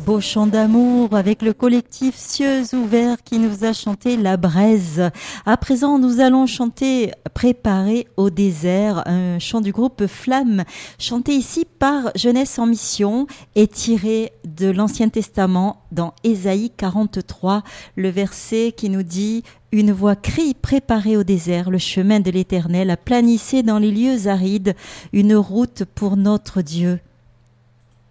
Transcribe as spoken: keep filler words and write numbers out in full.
Beau chant d'amour avec le collectif Cieux ouverts qui nous a chanté La Braise. À présent, nous allons chanter Préparé au désert, un chant du groupe Flamme, chanté ici par Jeunesse en Mission et tiré de l'Ancien Testament dans Ésaïe quarante-trois, le verset qui nous dit « Une voix crie, préparez au désert le chemin de l'Éternel, aplanissez dans les lieux arides une route pour notre Dieu ».